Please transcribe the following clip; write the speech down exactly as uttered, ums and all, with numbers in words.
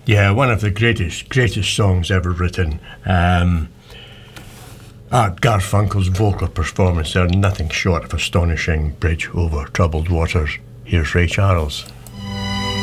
Yeah, one of the greatest, greatest songs ever written. Um, Art Garfunkel's vocal performance are nothing short of astonishing. Bridge over troubled waters. Here's Ray Charles.